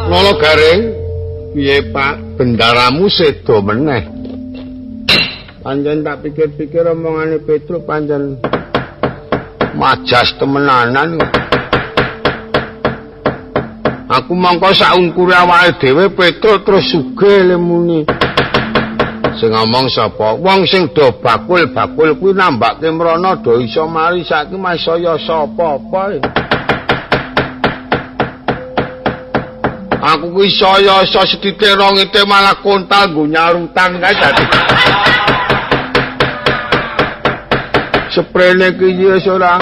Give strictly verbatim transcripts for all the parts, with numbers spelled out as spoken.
Nolo Garing, piye Pak, bendaramu sedo meneh. Pancen tak pikir-pikir omongane Petruk pancen majas temenanan. Aku mangko saungkure awake dhewe Petruk terus sugih lemuni. Sing ngomong sapa? Wong sing do bakul-bakul kuwi nambake mrana do iso mari saiki mas saya sapa-apa. Aku kuwi saya iso sedhithik rongite malah kontal nggo nyarutan kae dadi. Sprene ki wis ora.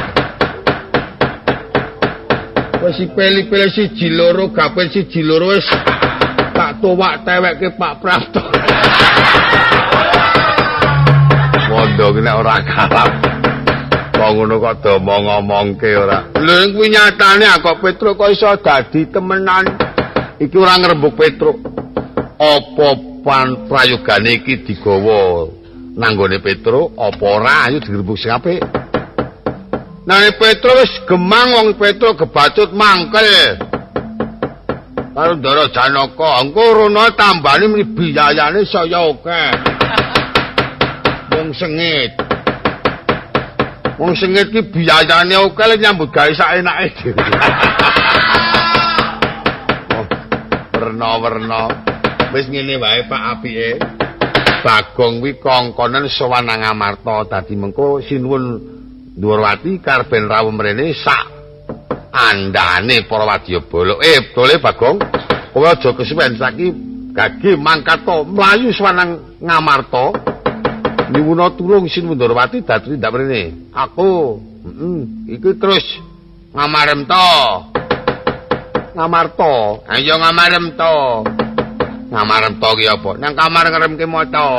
Wis peli-peli siji loro gapil siji loro wis tak tuwak tewekke Pak Prapto. Mondo ki nek ora kalap. Kok ngono kok do ngomongke ora. Lha kuwi nyatane kok Petruk kok iso dadi temenan. Iki ora ngrembug Petruk. Apa pan prayogane iki digawa nanggone Petruk apa ora ayo digrembug sing apik. Nah Petruk wis gemang wong Petruk gebacut mangkel. Karo Ndara Janaka, engko rono tambani mrene biayane saya akeh. Wong sengit. Wong sengit ki biayane akeh lek nyambut gawe sak enake dhewe. Oh, werna-werna. Wis ngene wae Pak apike. Bagong kuwi kongkonen sowan nang Amarta dadi mengko sinuwun Ndurwati karben rawuh mrene sak andane para wadyabala. Eh, dole Bagong. Kowe aja kesuwen saiki gage mangkat to mlayu sowan Ngamarta. Nyuwuna tulung sinuwun Ndurwati dadi ndak mrene. Aku, heeh, iki terus ngamarem to. Ngamarta. Ayo ngamarem to. Ngamarem to ki apa? Nang kamar ngeremke maca.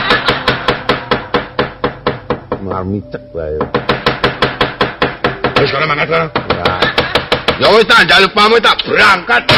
Marmicek wae. Wis kana mangkat to. Ya wis tak njaluk pamit tak berangkat.